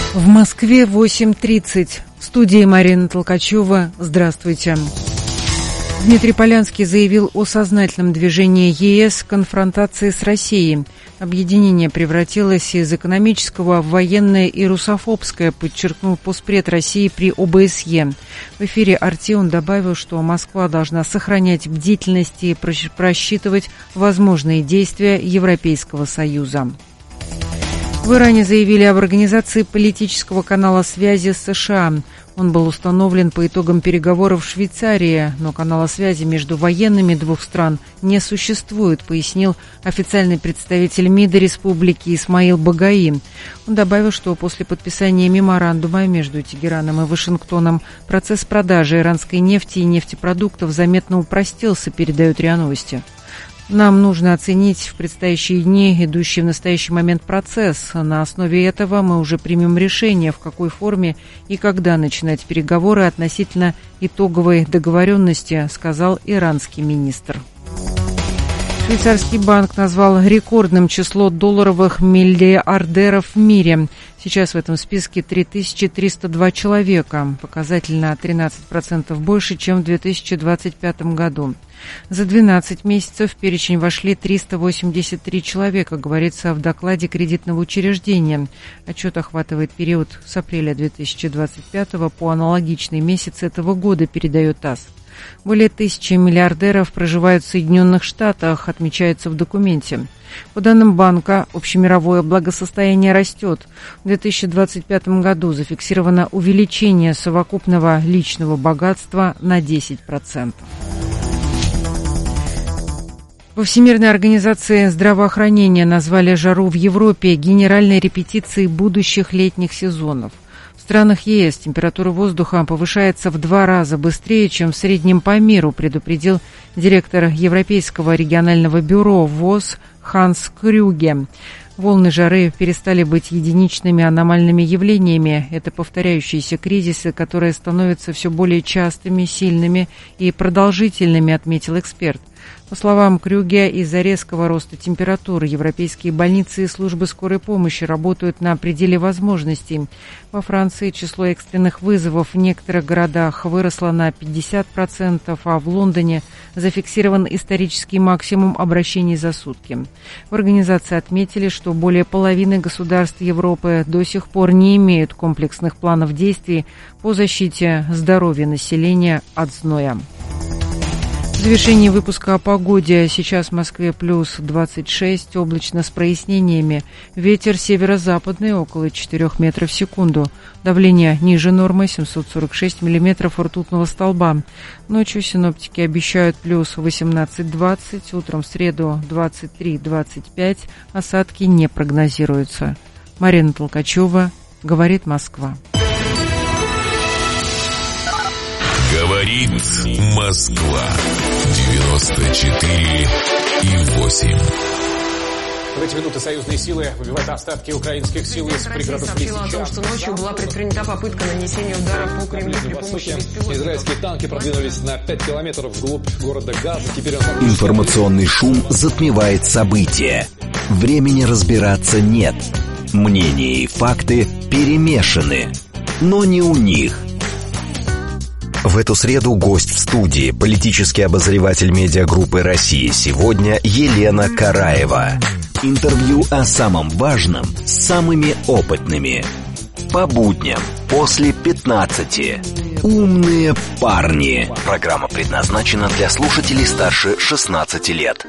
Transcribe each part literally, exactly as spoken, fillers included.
В Москве восемь тридцать. В студии Марина Толкачева. Здравствуйте. Дмитрий Полянский заявил о сознательном движении ЕС к конфронтации с Россией. Объединение превратилось из экономического в военное и русофобское, подчеркнул постпред России при ОБСЕ. В эфире «Арти» он добавил, что Москва должна сохранять бдительность и просчитывать возможные действия Европейского Союза. В Иране заявили об организации политического канала связи с США. Он был установлен по итогам переговоров в Швейцарии, но канала связи между военными двух стран не существует, пояснил официальный представитель МИДа республики Исмаил Багаи. Он добавил, что после подписания меморандума между Тегераном и Вашингтоном процесс продажи иранской нефти и нефтепродуктов заметно упростился, передают РИА Новости. Нам нужно оценить в предстоящие дни идущий в настоящий момент процесс. На основе этого мы уже примем решение, в какой форме и когда начинать переговоры относительно итоговой договоренности, сказал иранский министр. Швейцарский банк назвал рекордным число долларовых миллиардеров в мире. Сейчас в этом списке три тысячи триста два человека, показатель на тринадцать процентов больше, чем в две тысячи двадцать пятом году. За двенадцать месяцев в перечень вошли триста восемьдесят три человека, говорится в докладе кредитного учреждения. Отчет охватывает период с апреля две тысячи двадцать пятого по аналогичный месяц этого года, передает ТАСС. Более тысячи миллиардеров проживают в Соединенных Штатах, отмечается в документе. По данным банка, общемировое благосостояние растет. В две тысячи двадцать пятом году зафиксировано увеличение совокупного личного богатства на десять процентов. Во Всемирной организации здравоохранения назвали жару в Европе генеральной репетицией будущих летних сезонов. В странах ЕС температура воздуха повышается в два раза быстрее, чем в среднем по миру, предупредил директор Европейского регионального бюро ВОЗ Ханс Крюге. Волны жары перестали быть единичными аномальными явлениями. Это повторяющиеся кризисы, которые становятся все более частыми, сильными и продолжительными, отметил эксперт. По словам Крюге, из-за резкого роста температуры европейские больницы и службы скорой помощи работают на пределе возможностей. Во Франции число экстренных вызовов в некоторых городах выросло на пятьдесят процентов, а в Лондоне зафиксирован исторический максимум обращений за сутки. В организации отметили, что более половины государств Европы до сих пор не имеют комплексных планов действий по защите здоровья населения от зноя. В завершении выпуска о погоде. Сейчас в Москве плюс двадцать шесть, облачно с прояснениями. Ветер северо-западный около четырёх метров в секунду. Давление ниже нормы семьсот сорок шесть миллиметров ртутного столба. Ночью синоптики обещают плюс восемнадцать двадцать, утром в среду двадцать три двадцать пять. Осадки не прогнозируются. Марина Толкачева, говорит Москва. Говорит Москва. девяносто четыре и восемь. В эти минуты союзные силы выбивают остатки украинских сил из пригородов Лисичанска. Сообщила о том, что ночью была предпринята попытка нанесения удара по Кремлю при помощи беспилотников. Израильские танки продвинулись на пять километров вглубь города Газа. Теперь он... Информационный шум затмевает события. Времени разбираться нет. Мнения и факты перемешаны. Но не у них. В эту среду гость в студии, политический обозреватель медиагруппы «Россия сегодня» Елена Караева. Интервью о самом важном с самыми опытными. По будням после пятнадцати. Умные парни. Программа предназначена для слушателей старше шестнадцати лет.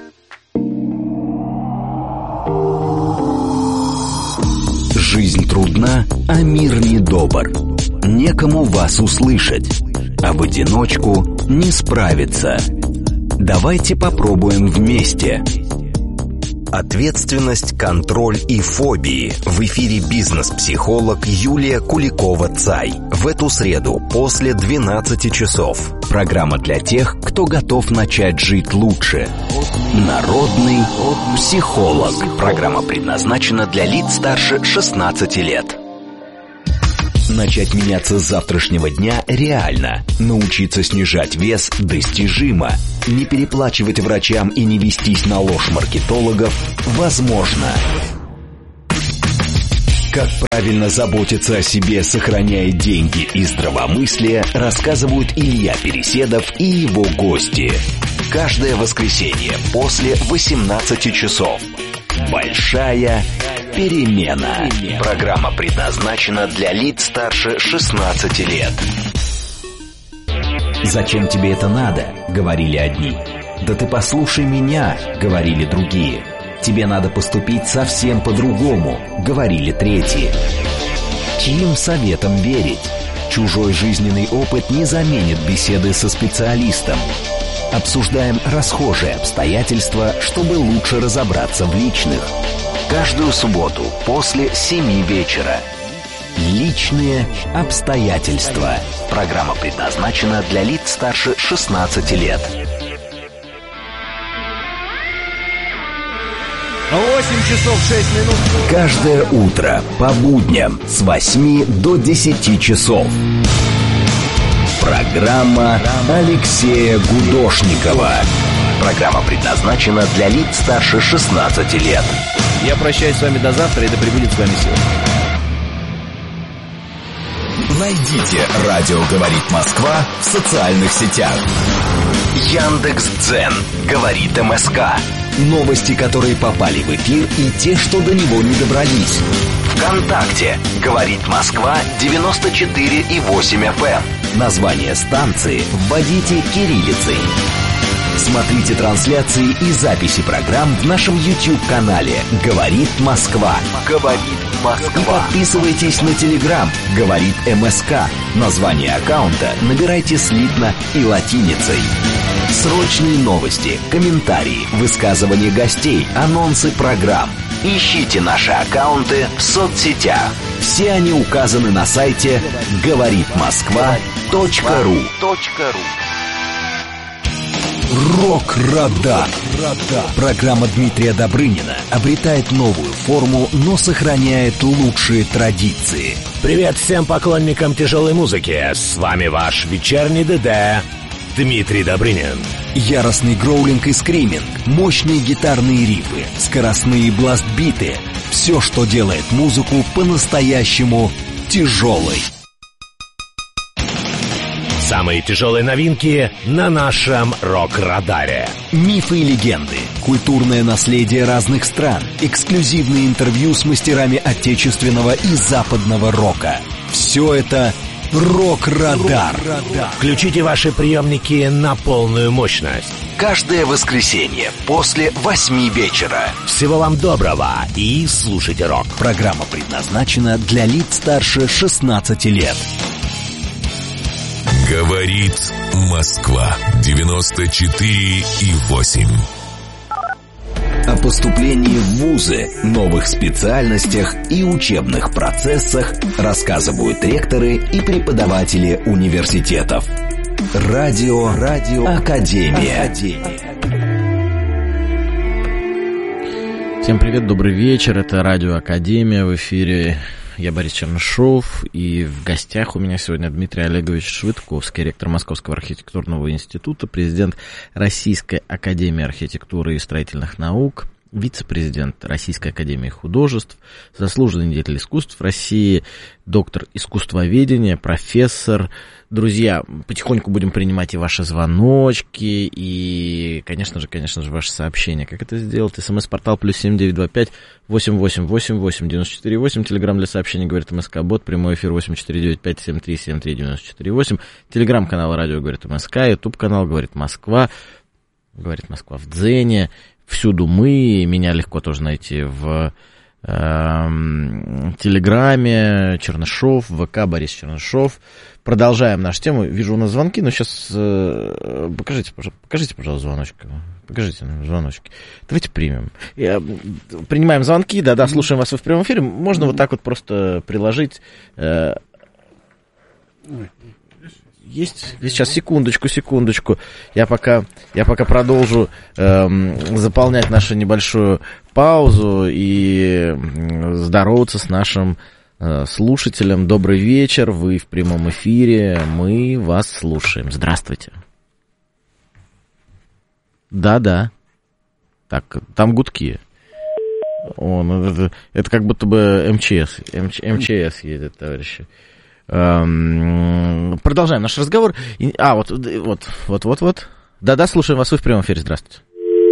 Жизнь трудна, а мир недобр. Некому вас услышать. А в одиночку не справиться. Давайте попробуем вместе. Ответственность, контроль и фобии. В эфире бизнес-психолог Юлия Куликова-Цай. В эту среду после двенадцати часов. Программа для тех, кто готов начать жить лучше. Народный психолог. Программа предназначена для лиц старше шестнадцати лет. Начать меняться с завтрашнего дня реально. Научиться снижать вес достижимо. Не переплачивать врачам и не вестись на ложь маркетологов возможно. Как правильно заботиться о себе, сохраняя деньги и здравомыслие, рассказывают Илья Переседов и его гости. Каждое воскресенье после восемнадцати часов. Большая перемена. Программа предназначена для лиц старше шестнадцати лет. «Зачем тебе это надо?» — говорили одни. «Да ты послушай меня», — говорили другие. «Тебе надо поступить совсем по-другому», — говорили третьи. Чьим советам верить? Чужой жизненный опыт не заменит беседы со специалистом. Обсуждаем расхожие обстоятельства, чтобы лучше разобраться в личных. Каждую субботу после семи вечера. Личные обстоятельства. Программа предназначена для лиц старше шестнадцати лет. восемь часов шесть минут. Каждое утро по будням с восьми до десяти часов. Программа Алексея Гудошникова. Программа предназначена для лиц старше шестнадцати лет. Я прощаюсь с вами до завтра, и да пребудет с вами сила. Найдите «Радио говорит Москва» в социальных сетях. Яндекс.Дзен говорит МСК. Новости, которые попали в эфир, и те, что до него не добрались. ВКонтакте говорит Москва девяносто четыре и восемь эф эм. Название станции вводите кириллицей. Смотрите трансляции и записи программ в нашем YouTube-канале «Говорит Москва». «Говорит Москва». И подписывайтесь на Telegram «Говорит МСК». Название аккаунта набирайте слитно и латиницей. Срочные новости, комментарии, высказывания гостей, анонсы программ. Ищите наши аккаунты в соцсетях. Все они указаны на сайте говорит москва точка ру. Рок-Радар. Программа Дмитрия Добрынина обретает новую форму, но сохраняет лучшие традиции. Привет всем поклонникам тяжелой музыки. С вами ваш вечерний ДД Дмитрий Добрынин. Яростный гроулинг и скриминг, мощные гитарные рифы, скоростные бластбиты. Все, что делает музыку по-настоящему тяжелой. Самые тяжелые новинки на нашем Рок-Радаре. Мифы и легенды, культурное наследие разных стран, эксклюзивные интервью с мастерами отечественного и западного рока. Все это Рок-Радар. Включите ваши приемники на полную мощность. Каждое воскресенье после восьми вечера. Всего вам доброго и слушайте рок. Программа предназначена для лиц старше шестнадцати лет. Говорит Москва девяносто четыре и восемь. О поступлении в вузы, новых специальностях и учебных процессах рассказывают ректоры и преподаватели университетов. Радио, Радио Академия. Академия. Всем привет, добрый вечер. Это Радио Академия, в эфире я Борис Чернышов, и в гостях у меня сегодня Дмитрий Олегович Швыдковский, ректор Московского архитектурного института, президент Российской академии архитектуры и строительных наук, вице-президент Российской академии художеств, заслуженный деятель искусств России, доктор искусствоведения, профессор. Друзья, потихоньку будем принимать и ваши звоночки, и, конечно же, конечно же, ваши сообщения. Как это сделать? СМС-портал плюс семь девять два пять восемь восемь восемь восемь девяносто четыре восемь. Телеграм для сообщений говорит МСК-бот. Прямой эфир восемь четыре девять пять семь три семь три девяносто четыре восемь. Телеграм-канал радио говорит МСК. Ютуб-канал говорит Москва. Говорит Москва в Дзене. Всюду мы. Меня легко тоже найти в э, Телеграме Чернышов, в ВК Борис Чернышов. Продолжаем нашу тему. Вижу у нас звонки, но сейчас э, покажите, покажите, пожалуйста, звоночек. Покажите нам звоночки. Давайте примем. Я, принимаем звонки, да-да, слушаем вас в прямом эфире. Можно вот так вот просто приложить. Э, Есть? Сейчас, секундочку, секундочку. Я пока, я пока продолжу э, заполнять нашу небольшую паузу и здороваться с нашим э, слушателем. Добрый вечер, вы в прямом эфире, мы вас слушаем. Здравствуйте. Да-да. Так, там гудки. Он, это, это как будто бы МЧС, МЧ, МЧС едет, товарищи. Эм, продолжаем наш разговор. А, вот, вот, вот, вот, вот. Да-да, слушаем вас, вы в прямом эфире, здравствуйте.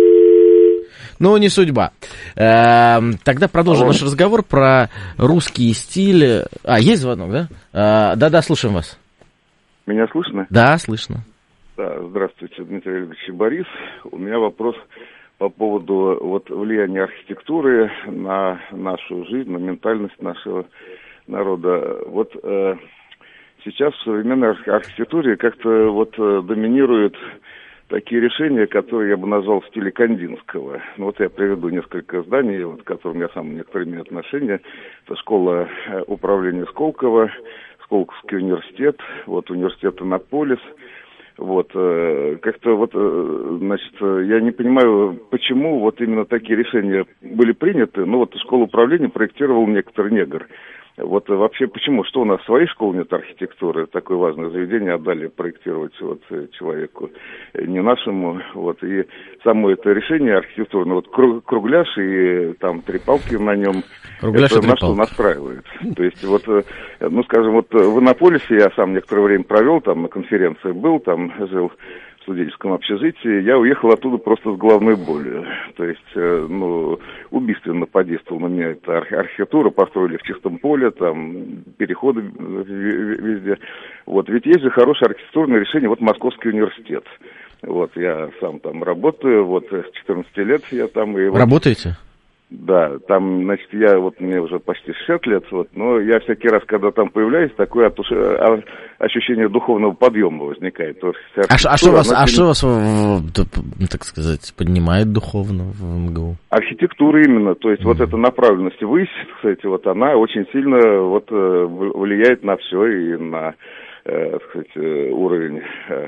Ну, не судьба. Эм, тогда продолжим Алло. наш разговор про русский стиль. А, есть звонок, да? Э, да-да, слушаем вас. Меня слышно? Да, слышно. Да, здравствуйте, Дмитрий Олегович и Борис. У меня вопрос по поводу вот влияния архитектуры на нашу жизнь, на ментальность нашего народа. Вот э, сейчас в современной архитектуре как-то вот э, доминируют такие решения, которые я бы назвал в стиле Кандинского. Ну, вот я приведу несколько зданий, вот, к которым я сам некоторые имею отношение. Это школа управления Сколково, Сколковский университет, вот университет Иннополис. Вот, э, как-то вот, э, значит, я не понимаю, почему вот именно такие решения были приняты. Ну, вот школу управления проектировал некоторый негр. Вот вообще почему? Что у нас в своей школе нет архитектуры? Такое важное заведение отдали проектировать вот человеку, не нашему. Вот. И само это решение архитектурное, вот кругляш и там три палки на нем, кругляш это на что настраивает. То есть вот, ну скажем, вот в Иннополисе я сам некоторое время провел, там на конференции был, там жил в студенческом общежитии, я уехал оттуда просто с головной болью. То есть, ну, убийственно подействовала на меня эта архитектура, построили в чистом поле, там, переходы везде. Вот, ведь есть же хорошее архитектурное решение, вот Московский университет. Вот, я сам там работаю, вот, с четырнадцати лет я там и... Вот, работаете? Да, там, значит, я, вот, мне уже почти шестьдесят лет, вот, но я всякий раз, когда там появляюсь, такое отуш... ощущение духовного подъема возникает. То есть, а что а вас, а что вас, так сказать, поднимает духовно в МГУ? Архитектура именно, то есть, mm-hmm. вот эта направленность ввысь, кстати, вот она очень сильно вот влияет на все и на, так сказать, уровень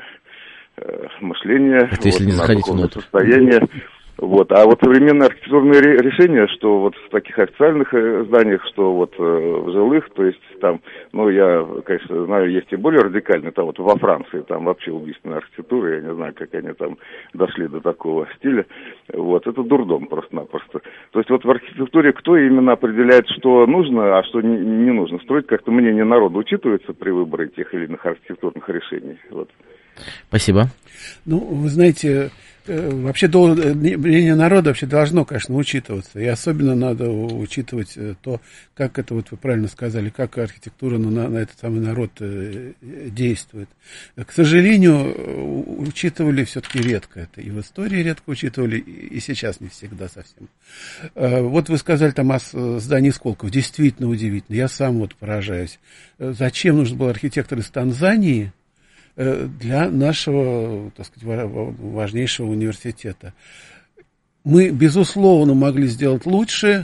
мышления, это если вот, не на духовное состояние. Вот. А вот современные архитектурные решения, что вот в таких официальных зданиях, что вот в жилых, то есть там, ну, я, конечно, знаю, есть и более радикальные, там вот во Франции, там вообще убийственная архитектура, я не знаю, как они там дошли до такого стиля. Вот, это дурдом просто-напросто. То есть вот в архитектуре кто именно определяет, что нужно, а что не, не нужно строить, как-то мнение народа учитывается при выборе тех или иных архитектурных решений. Вот. Спасибо. Ну, вы знаете, вообще мнение народа вообще должно, конечно, учитываться. И особенно надо учитывать то, как это, вот вы правильно сказали, как архитектура на, на этот самый народ действует. К сожалению, учитывали все-таки редко это. И в истории редко учитывали, и сейчас не всегда совсем. Вот вы сказали там о здании Сколково. Действительно удивительно. Я сам вот поражаюсь. Зачем нужен был архитектор из Танзании для нашего, так сказать, важнейшего университета? Мы, безусловно, могли сделать лучше,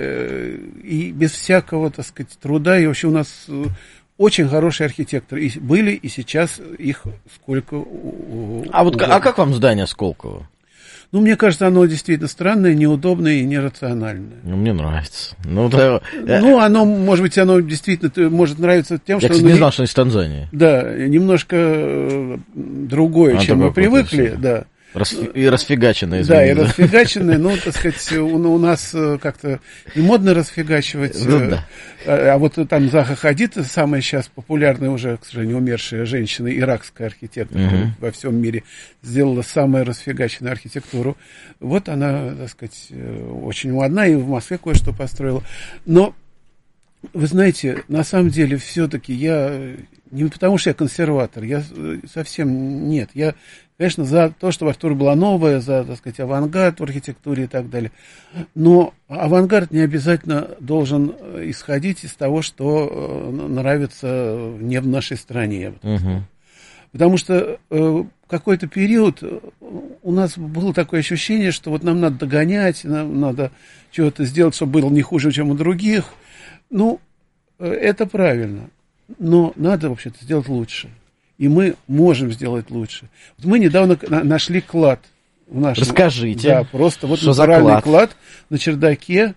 и без всякого, так сказать, труда. И вообще у нас очень хорошие архитекторы и были, и сейчас их сколько. А вот а как вам здание Сколково? Ну, мне кажется, оно действительно странное, неудобное и нерациональное. Ну, мне нравится. Ну, да... ну оно, может быть, оно действительно может нравиться тем, Я, что... Я, кстати, не знал, что из Танзании. Да, немножко другое, а чем мы привыкли, да. Расфи- и расфигаченные, да, и расфигаченные, ну, так сказать, у, у нас как-то не модно расфигачивать. Ну, да. а, а вот там Заха Хадид, самая сейчас популярная уже, к сожалению, умершая женщина, иракская архитектор угу. во всем мире, сделала самую расфигаченную архитектуру. Вот она, так сказать, очень модна, и в Москве кое-что построила. Но, вы знаете, на самом деле, все-таки я... Не потому что я консерватор, я совсем нет. Я, конечно, за то, чтобы архитектура была новая, за, так сказать, авангард в архитектуре и так далее. Но авангард не обязательно должен исходить из того, что нравится не в нашей стране. Угу. Потому что э, какой-то период у нас было такое ощущение, что вот нам надо догонять, нам надо чего-то сделать, чтобы было не хуже, чем у других. Ну, это правильно. Но надо, вообще-то, сделать лучше. И мы можем сделать лучше. Вот мы недавно на- нашли клад. В нашем, Расскажите. Да, просто вот что натуральный за клад? клад на чердаке.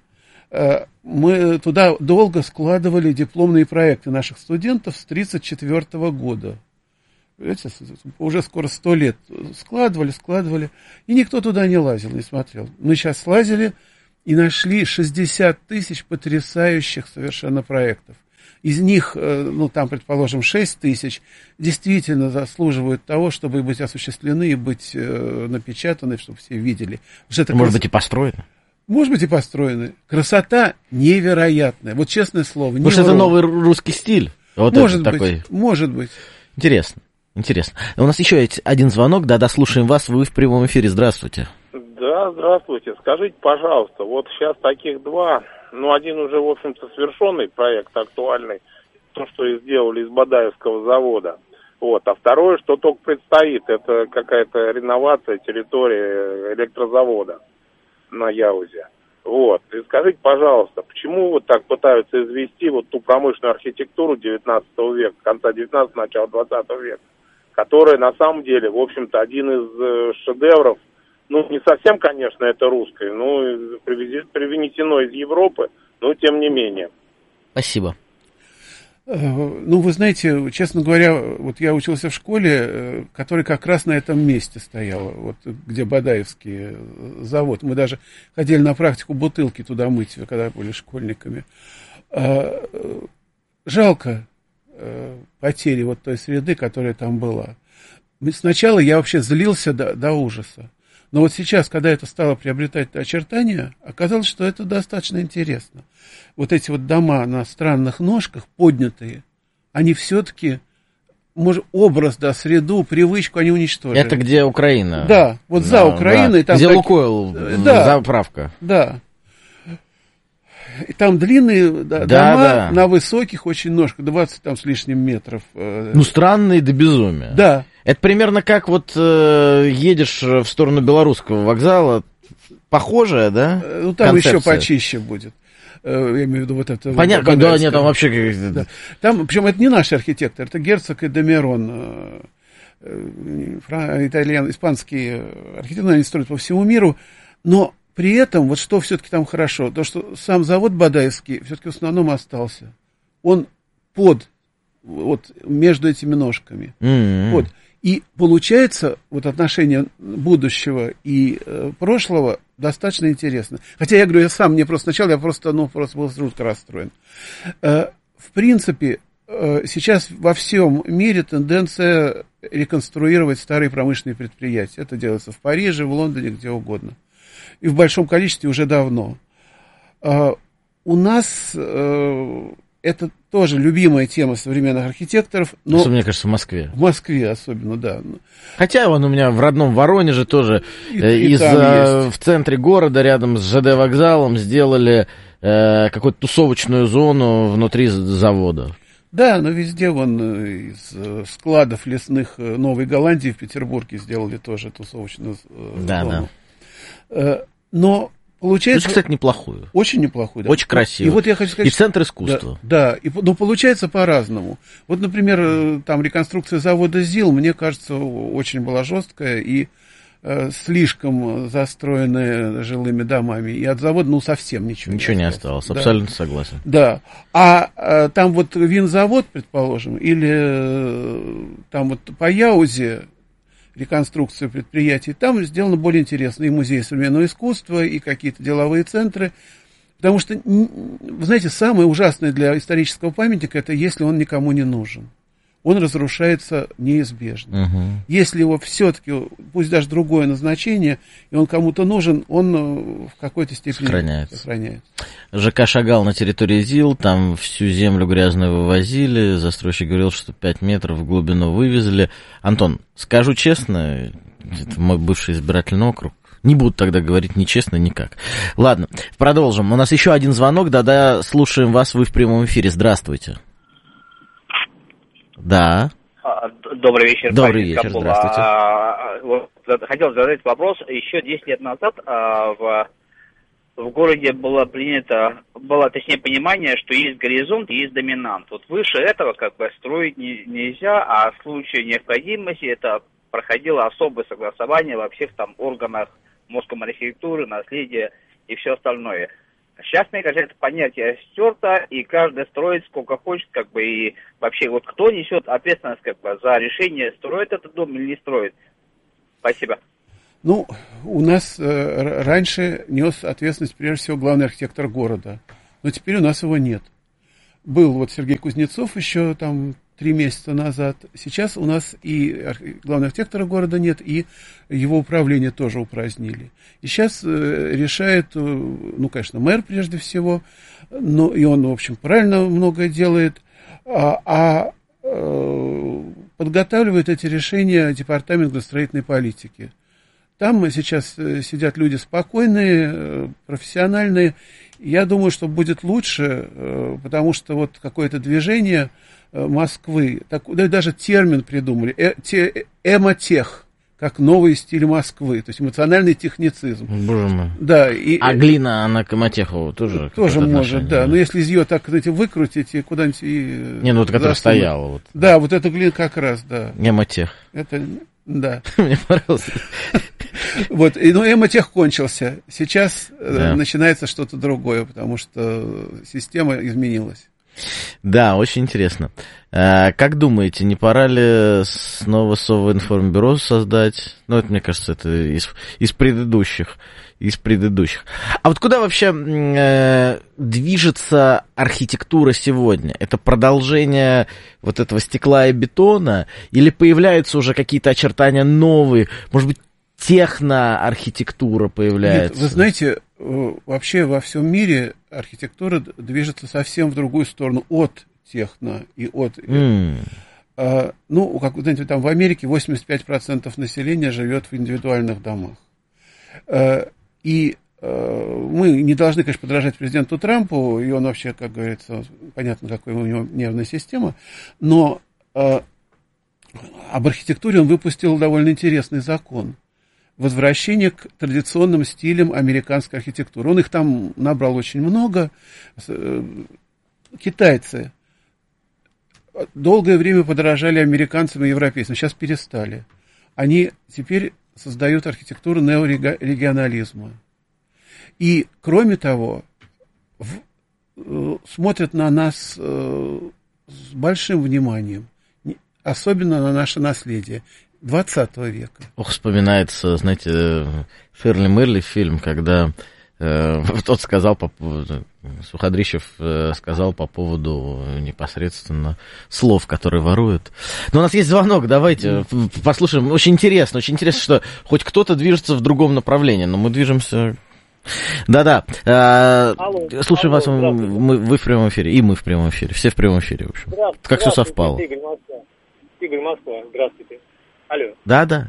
Мы туда долго складывали дипломные проекты наших студентов с тридцать четвёртого года. Видите, уже скоро сто лет складывали, складывали. И никто туда не лазил, не смотрел. Мы сейчас слазили. и нашли шестьдесят тысяч потрясающих совершенно проектов. Из них, ну, там, предположим, шесть тысяч действительно заслуживают того, чтобы быть осуществлены и быть э, напечатаны, чтобы все видели. Это Может крас... быть, и построены. Может быть, и построены. Красота невероятная. Вот честное слово. Может, это новый русский стиль? Вот может быть, такой. Может быть. Интересно, интересно. У нас еще есть один звонок, да-да, слушаем вас, вы в прямом эфире, здравствуйте. Да, здравствуйте. Скажите, пожалуйста, вот сейчас таких два, ну, один уже, в общем-то, совершенный проект, актуальный, то, что и сделали из Бадаевского завода. Вот. А второе, что только предстоит, это какая-то реновация территории электрозавода на Яузе. Вот. И скажите, пожалуйста, почему вот так пытаются извести вот ту промышленную архитектуру девятнадцатого века, конца девятнадцатого, начала двадцатого века, которая на самом деле, в общем-то, один из шедевров. Ну, не совсем, конечно, это русское, но привнесено из Европы, но тем не менее. Спасибо. Ну, вы знаете, честно говоря, вот я учился в школе, которая как раз на этом месте стояла, вот где Бадаевский завод. Мы даже ходили на практику бутылки туда мыть, когда были школьниками. Жалко потери вот той среды, которая там была. Сначала я вообще злился до, до ужаса. Но вот сейчас, когда это стало приобретать очертания, оказалось, что это достаточно интересно. Вот эти вот дома на странных ножках, поднятые, они все-таки, может, образ, да, среду, привычку они уничтожили. Это где Украина? Да, вот за да, Украиной. Да. Там где так... Лукойл, да, заправка. Да. И там длинные да, да, дома да. на высоких очень ножках, двадцать там с лишним метров. Ну, странные до безумия. Да. Это примерно как вот э, едешь в сторону Белорусского вокзала, похожая, да? Ну, там концепция? еще почище будет. Я имею в виду вот это... Понятно, да, нет, там вообще... Да. Там, причем это не наш архитектор, это Герцог и Демерон, итальян, испанские архитекторы, они строят по всему миру, но при этом, вот что все-таки там хорошо, то, что сам завод Бадаевский все-таки в основном остался. Он под, вот, между этими ножками. Mm-hmm. Вот. И получается, вот отношение будущего и э, прошлого достаточно интересно. Хотя я говорю, я сам, мне просто сначала, я просто, ну, просто был жутко расстроен. Э, в принципе, э, сейчас во всем мире тенденция реконструировать старые промышленные предприятия. Это делается в Париже, в Лондоне, где угодно. И в большом количестве уже давно. Э, у нас... Э, Это тоже любимая тема современных архитекторов. Но особенно, мне кажется, в Москве. В Москве особенно, да. Хотя он у меня в родном Воронеже тоже и, э, и из, э, в центре города, рядом с ЖД вокзалом, сделали э, какую-то тусовочную зону внутри завода. Да, но везде вон из складов лесных Новой Голландии в Петербурге сделали тоже тусовочную да, зону. Да. Но получается... Ну, кстати, неплохую. Очень неплохую, да. Очень красиво. И вот я хочу сказать... И центр искусства. Да, да и, но получается по-разному. Вот, например, там реконструкция завода ЗИЛ, мне кажется, очень была жесткая и э, слишком застроенная жилыми домами. И от завода, ну, совсем ничего, ничего не осталось. Не осталось, да. Абсолютно согласен. Да. А, а там вот винзавод, предположим, или э, там вот по Яузе, реконструкцию предприятий, там сделано более интересно. И музей современного искусства, и какие-то деловые центры. Потому что, вы знаете, самое ужасное для исторического памятника, это если он никому не нужен. Он разрушается неизбежно. Угу. Если его все-таки, пусть даже другое назначение, и он кому-то нужен, он в какой-то степени сохраняется. сохраняется. ЖК «Шагал» на территории ЗИЛ, там всю землю грязную вывозили, застройщик говорил, что пять метров в глубину вывезли. Антон, скажу честно, это мой бывший избирательный округ, не буду тогда говорить нечестно никак. Ладно, продолжим. У нас еще один звонок, да-да, слушаем вас, вы в прямом эфире, здравствуйте. Да. Добрый вечер. Добрый вечер, здравствуйте. А, вот, хотел задать вопрос. Еще десять лет назад а, в, в городе было принято, было, точнее, понимание, что есть горизонт и есть доминант. Вот выше этого как бы строить не, нельзя, а в случае необходимости это проходило особое согласование во всех там органах Московской архитектуры, наследия и все остальное. Сейчас, мне кажется, это понятие стерто, и каждый строит сколько хочет, как бы, и вообще, вот кто несет ответственность, как бы, за решение, строит этот дом или не строит? Спасибо. Ну, у нас э, раньше нес ответственность, прежде всего, главный архитектор города. Но теперь у нас его нет. Был вот Сергей Кузнецов еще там три месяца назад. Сейчас у нас и главного архитектора города нет, и его управление тоже упразднили. И сейчас э, решает, э, ну, конечно, мэр прежде всего, но и он, в общем, правильно многое делает, а, а э, подготавливает эти решения департамент градостроительной политики. Там сейчас сидят люди спокойные, профессиональные. Я думаю, что будет лучше, потому что вот какое-то движение Москвы, так, да, даже термин придумали, э, те, эмотех, как новый стиль Москвы, то есть эмоциональный техницизм. Боже мой. Да, и, а глина, она к эмотеху тоже? Тоже может, да. Но если из ее так, знаете, выкрутить и куда-нибудь... И не, ну вот которая стояла. Вот. Да, вот эта глина как раз, да. Эмотех. Это, да. Мне понравилось. Вот, и, ну, эмотех кончился. Сейчас да. начинается что-то другое, потому что система изменилась. Да, очень интересно. А, как думаете, не пора ли снова Совинформбюро создать? Ну, это, мне кажется, это из, из предыдущих. Из предыдущих. А вот куда вообще э, движется архитектура сегодня? Это продолжение вот этого стекла и бетона? Или появляются уже какие-то очертания новые? Может быть, техноархитектура появляется? Нет, вы знаете, вообще во всем мире архитектура движется совсем в другую сторону, от техно и от... Mm. А, ну, как вы знаете, там в Америке восемьдесят пять процентов населения живет в индивидуальных домах. А, и а, мы не должны, конечно, подражать президенту Трампу, и он вообще, как говорится, понятно, какая у него нервная система, но а, об архитектуре он выпустил довольно интересный закон. Возвращение к традиционным стилям американской архитектуры. Он их там набрал очень много. Китайцы долгое время подражали американцам и европейцам, сейчас перестали. Они теперь создают архитектуру неорегионализма. И, кроме того, в, смотрят на нас э, с большим вниманием, особенно на наше наследие двадцатого века. Ох, вспоминается, знаете, Ферли Мерли фильм, когда э, тот сказал по поводу, Суходрищев э, сказал по поводу непосредственно слов, которые воруют. Но у нас есть звонок, давайте послушаем. Очень интересно, очень интересно, что хоть кто-то движется в другом направлении, но мы движемся... Да-да, э, алло, слушаем алло, вас, мы, вы в прямом эфире, и мы в прямом эфире, все в прямом эфире, в общем. Как все совпало. Игорь Москва. Игорь Москва, здравствуйте. Алло. Да, да.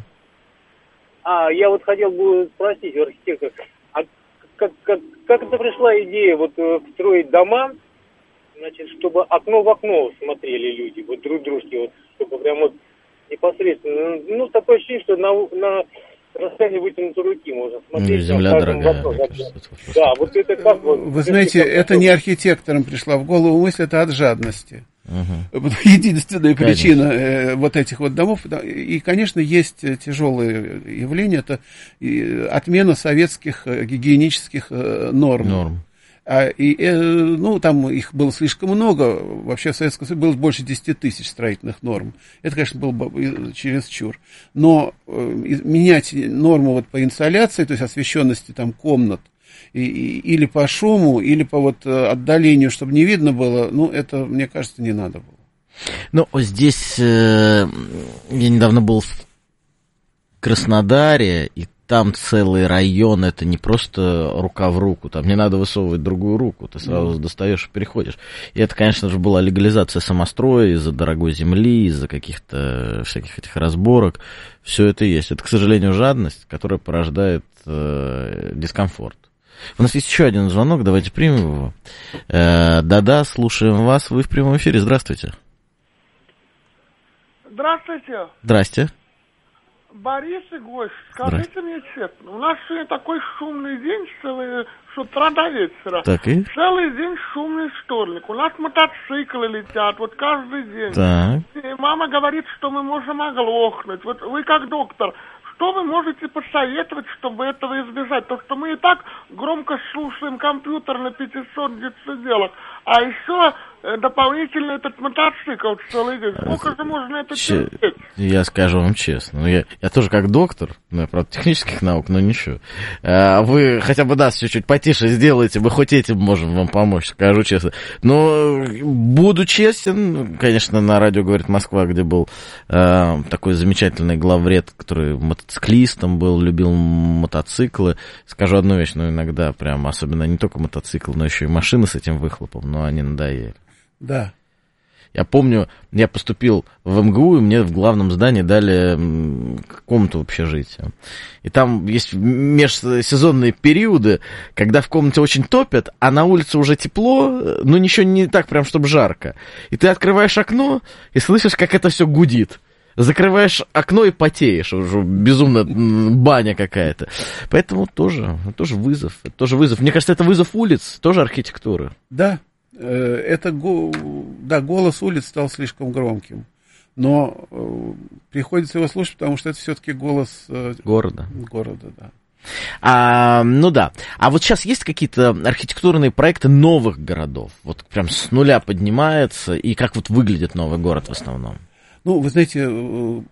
А, я вот хотел бы спросить у архитектора, а как, как, как это пришла идея вот строить дома, значит, чтобы окно в окно смотрели люди, вот друг дружки, вот, чтобы прям вот непосредственно, ну, такое ощущение, что на, на расстоянии вытянутой руки можно смотреть. Земля дорогая. Окно, да, да, вот это как вот. Вы знаете, это не архитекторам пришла в голову мысль, это от жадности. Uh-huh. Единственная причина э, вот этих вот домов. И, конечно, есть тяжелые явления. Это отмена советских гигиенических э, норм. Норм. А, и, э, ну, там их было слишком много. Вообще в Советском Союзе было больше десяти тысяч строительных норм. Это, конечно, было бы чересчур. Но э, менять норму вот по инсоляции, то есть освещенности там комнат, И, и, или по шуму, или по вот отдалению, чтобы не видно было, ну, это, мне кажется, не надо было. Ну, здесь э, я недавно был в Краснодаре, и там целый район, это не просто рука в руку, там не надо высовывать другую руку, ты сразу mm. достаешь и переходишь. И это, конечно же, была легализация самостроя из-за дорогой земли, из-за каких-то всяких этих разборок. Все это есть. Это, к сожалению, жадность, которая порождает э, дискомфорт. У нас есть еще один звонок, давайте примем его. Э, да-да, слушаем вас, вы в прямом эфире, здравствуйте. Здравствуйте. Здрасте. Борис и гость, скажите мне честно, у нас сегодня такой шумный день, целый, с утра до вечера. Так и? Целый день шумный вторник. У нас мотоциклы летят, вот каждый день. Так. И мама говорит, что мы можем оглохнуть. Вот вы как доктор, что вы можете посоветовать, чтобы этого избежать? То, что мы и так громко слушаем компьютер на пятисот децибелах, а еще э, дополнительно этот мотоцикл целый день. Сколько же можно это Че- терпеть? Я скажу вам честно, ну, я, я тоже как доктор, ну, я, правда, технических наук, но ничего. А вы хотя бы нас чуть-чуть потише сделаете, мы хоть этим можем вам помочь, скажу честно. Но буду честен, конечно, на радио «Говорит Москва», где был э, такой замечательный главред, который мотоциклистом был, любил мотоциклы. Скажу одну вещь, ну, иногда прям, особенно не только мотоцикл, но еще и машины с этим выхлопом, но они надоели. Да. Я помню, я поступил в эм гэ у, и мне в главном здании дали комнату в общежитии. И там есть межсезонные периоды, когда в комнате очень топят, а на улице уже тепло, но ничего не так прям, чтобы жарко. И ты открываешь окно и слышишь, как это все гудит. Закрываешь окно и потеешь, уже безумно баня какая-то. Поэтому тоже, тоже вызов, тоже вызов. Мне кажется, это вызов улиц, тоже архитектуры. Да. Это, да, голос улиц стал слишком громким, но э, приходится его слушать, потому что это все-таки голос э, города. Города, да. А, ну да. А вот сейчас есть какие-то архитектурные проекты новых городов? Вот прям с нуля поднимается, и как вот выглядит новый город в основном? Ну, вы знаете, у,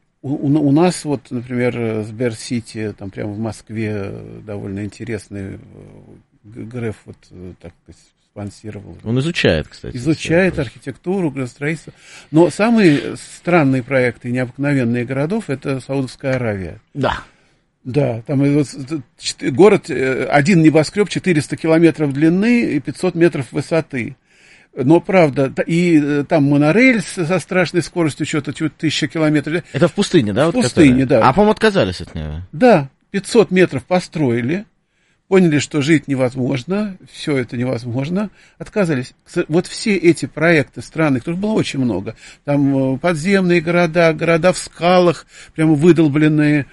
у нас вот, например, Сбер-Сити, там прямо в Москве довольно интересный ГРЭФ, вот так сказать, спонсировал. Он изучает, кстати. Изучает архитектуру, градостроительство. Но самые странные проекты, необыкновенные городов, это Саудовская Аравия. Да. Да, там вот, город, один небоскреб, четыреста километров длины и пятьсот метров высоты. Но, правда, и там монорельс со страшной скоростью, что-то тысяча километров. Это в пустыне, да? В вот пустыне, которая? да. А, по-моему, отказались от него. Да, пятьсот метров построили. Поняли, что жить невозможно, все это невозможно, отказались. Вот все эти проекты страны, которых было очень много, там подземные города, города в скалах, прямо выдолбленные.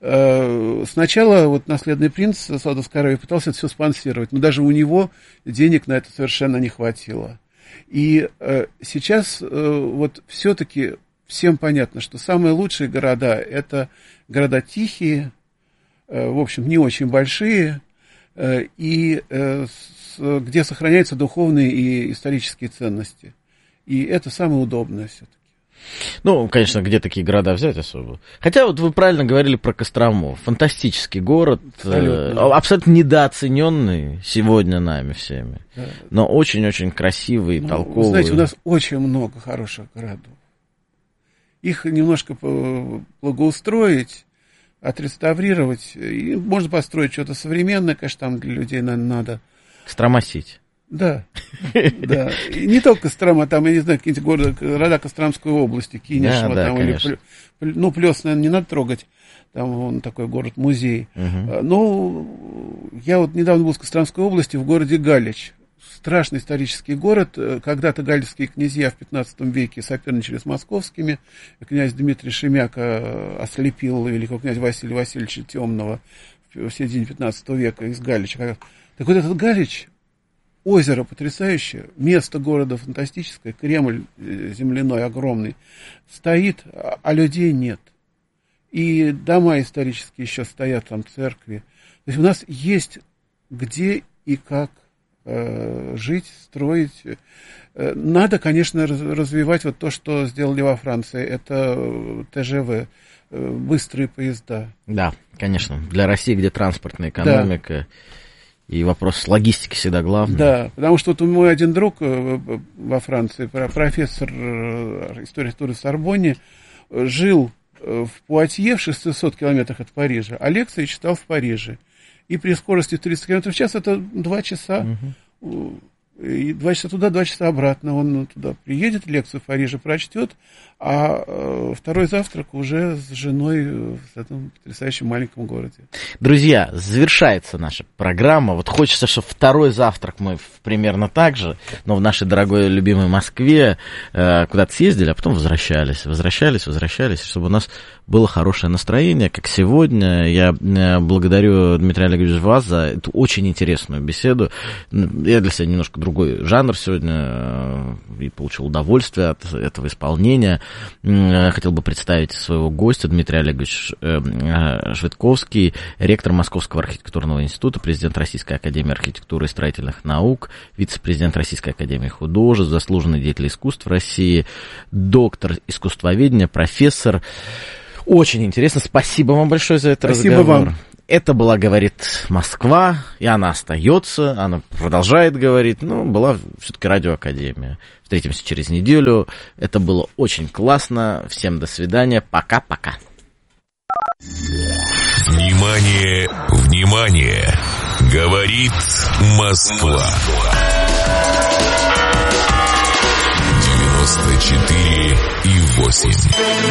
Сначала вот наследный принц Саудовской Аравии пытался это все спонсировать, но даже у него денег на это совершенно не хватило. И сейчас вот все-таки всем понятно, что самые лучшие города — это города тихие, в общем, не очень большие, и где сохраняются духовные и исторические ценности. И это самое удобное все-таки. Ну, конечно, где такие города взять особо? Хотя вот вы правильно говорили про Кострому. Фантастический город, абсолютно, э, абсолютно недооцененный сегодня нами всеми. Да. Но очень-очень красивый, ну, толковый. Вы знаете, у нас очень много хороших городов. Их немножко благоустроить, отреставрировать. И можно построить что-то современное, конечно, там для людей надо. Кострома-Сити. Да, да. И не только Кострома, там, я не знаю, какие-нибудь города, города Костромской области, Кинешево, да, там, да, или, ну, Плес, наверное, не надо трогать, там он такой город-музей. Угу. Ну, я вот недавно был в Костромской области, в городе Галич. Страшный исторический город. Когда-то галицкие князья в пятнадцатом веке соперничали с московскими. Князь Дмитрий Шемяка ослепил великого князя Василия Васильевича Темного в середине пятнадцатого века из Галича. Так вот этот Галич, озеро потрясающее, место города фантастическое, Кремль земляной огромный, стоит, а людей нет. И дома исторические еще стоят, там церкви. То есть у нас есть где и как э, жить, строить. Надо, конечно, развивать вот то, что сделали во Франции. Это тэ жэ вэ, быстрые поезда. Да, конечно. Для России, где транспортная экономика... Да. И вопрос логистики всегда главный. Да, потому что вот у мой один друг во Франции, профессор истории в Сорбонне, жил в Пуатье в шестистах километрах от Парижа, а лекции читал в Париже. И при скорости триста километров в час это два часа. Угу. И два часа туда, два часа обратно. Он туда приедет, лекцию в Париже прочтет, а э, второй завтрак уже с женой в этом потрясающем маленьком городе. Друзья, завершается наша программа. Вот хочется, чтобы второй завтрак мы примерно так же, но в нашей дорогой любимой Москве э, куда-то съездили, а потом возвращались, возвращались, возвращались, чтобы у нас было хорошее настроение, как сегодня. Я благодарю, Дмитрий Олегович, вас за эту очень интересную беседу. Я для себя немножко другой жанр сегодня и получил удовольствие от этого исполнения. Хотел бы представить своего гостя Дмитрий Олегович Швидковский, ректор Московского архитектурного института, президент Российской академии архитектуры и строительных наук, вице-президент Российской академии художеств, заслуженный деятель искусств России, доктор искусствоведения, профессор. Очень интересно. Спасибо вам большое за этот Спасибо разговор. вам. Это была, говорит, Москва, и она остается, она продолжает говорить. Ну, была все-таки радиоакадемия. Встретимся через неделю. Это было очень классно. Всем до свидания. Пока-пока. Внимание, внимание! Говорит Москва. девяносто четыре и восемь.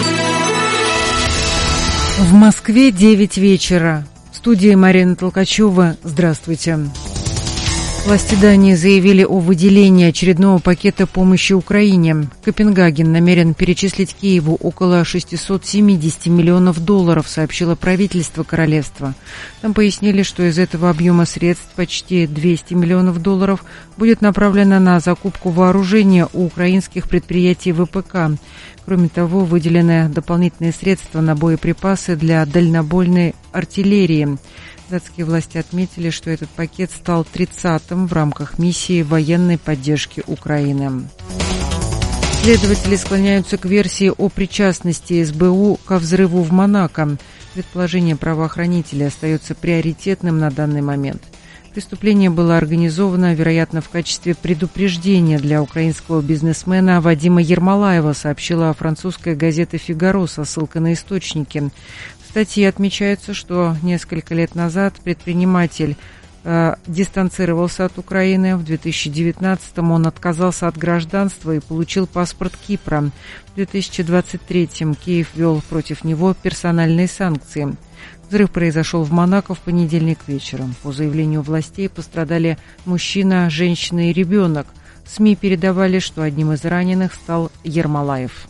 В Москве девять вечера. В студии Марина Толкачева. Здравствуйте. Власти Дании заявили о выделении очередного пакета помощи Украине. Копенгаген намерен перечислить Киеву около шестьсот семьдесят миллионов долларов, сообщило правительство королевства. Там пояснили, что из этого объема средств почти двести миллионов долларов будет направлено на закупку вооружения у украинских предприятий ВПК. Кроме того, выделены дополнительные средства на боеприпасы для дальнобойной артиллерии. Датские власти отметили, что этот пакет стал тридцатым в рамках миссии военной поддержки Украины. Следователи склоняются к версии о причастности СБУ ко взрыву в Монако. Предположение правоохранителей остается приоритетным на данный момент. Преступление было организовано, вероятно, в качестве предупреждения для украинского бизнесмена Вадима Ермолаева, сообщила французская газета «Фигаро» со ссылкой на источники. В статье отмечается, что несколько лет назад предприниматель э, дистанцировался от Украины. В две тысячи девятнадцатом он отказался от гражданства и получил паспорт Кипра. В две тысячи двадцать третьем Киев ввел против него персональные санкции. Взрыв произошел в Монако в понедельник вечером. По заявлению властей пострадали мужчина, женщина и ребенок. СМИ передавали, что одним из раненых стал Ермолаев.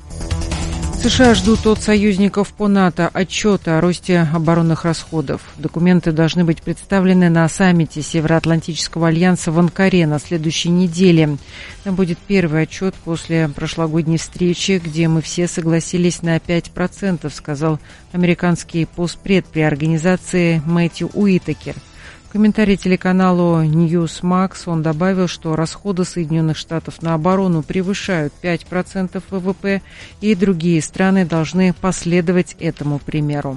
США ждут от союзников по НАТО отчета о росте оборонных расходов. Документы должны быть представлены на саммите Североатлантического альянса в Анкаре на следующей неделе. Там будет первый отчет после прошлогодней встречи, где мы все согласились на пять процентов, сказал американский постпред при организации Мэтью Уитакер. В комментарии телеканалу Newsmax он добавил, что расходы Соединенных Штатов на оборону превышают пять процентов ВВП, и другие страны должны последовать этому примеру.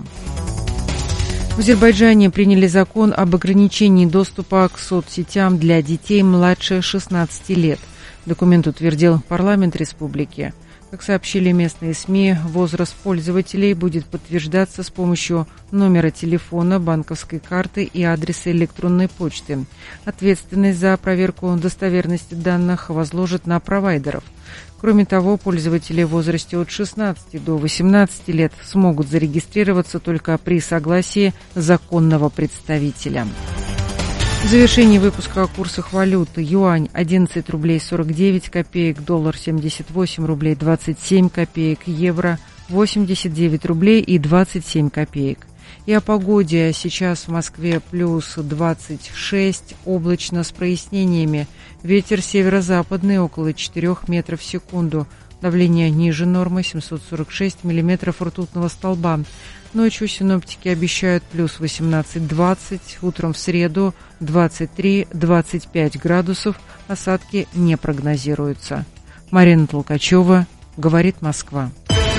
В Азербайджане приняли закон об ограничении доступа к соцсетям для детей младше шестнадцати лет. Документ утвердил парламент республики. Как сообщили местные СМИ, возраст пользователей будет подтверждаться с помощью номера телефона, банковской карты и адреса электронной почты. Ответственность за проверку достоверности данных возложат на провайдеров. Кроме того, пользователи в возрасте от шестнадцати до восемнадцати лет смогут зарегистрироваться только при согласии законного представителя. В завершении выпуска о курсах валюты. Юань одиннадцать рублей сорок девять копеек, доллар семьдесят восемь рублей двадцать семь копеек, евро восемьдесят девять рублей и двадцать семь копеек. И о погоде. Сейчас в Москве плюс двадцать шесть, облачно с прояснениями. Ветер северо-западный около четырёх метров в секунду. Давление ниже нормы семьсот сорок шесть миллиметров ртутного столба. Ночью синоптики обещают плюс восемнадцать двадцать, утром в среду двадцать три двадцать пять градусов, осадки не прогнозируются. Марина Толкачева, говорит Москва.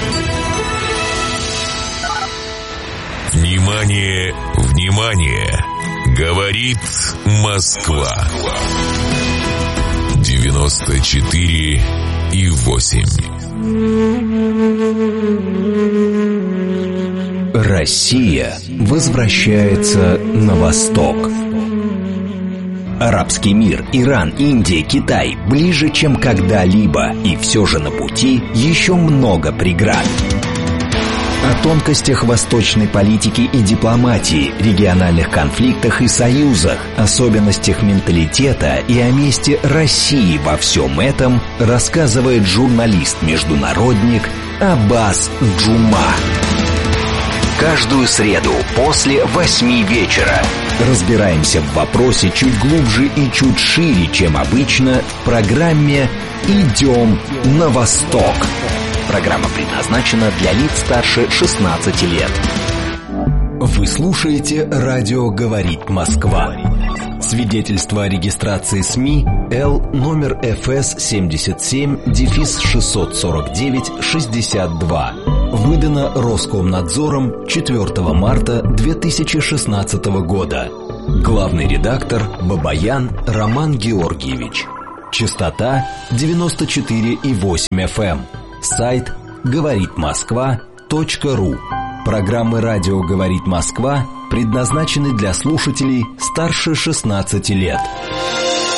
Внимание, внимание! Говорит Москва. девяносто четыре и восемь. Россия возвращается на восток. Арабский мир, Иран, Индия, Китай ближе, чем когда-либо, и все же на пути еще много преград. О тонкостях восточной политики и дипломатии, региональных конфликтах и союзах, особенностях менталитета и о месте России во всем этом рассказывает журналист-международник Аббас Джума. Каждую среду после восьми вечера Разбираемся в вопросе чуть глубже и чуть шире, чем обычно, в программе «Идем на восток». Программа предназначена для лиц старше шестнадцати лет. Вы слушаете «Радио говорит Москва». Свидетельство о регистрации СМИ Л номер эф эс семьдесят семь шестьсот сорок девять шестьдесят два. Выдано Роскомнадзором четвёртого марта две тысячи шестнадцатого года. Главный редактор Бабаян Роман Георгиевич. Частота девяносто четыре и восемь эф эм. Сайт говорит москва точка ру. Программы «Радио говорит Москва» предназначены для слушателей старше шестнадцати лет.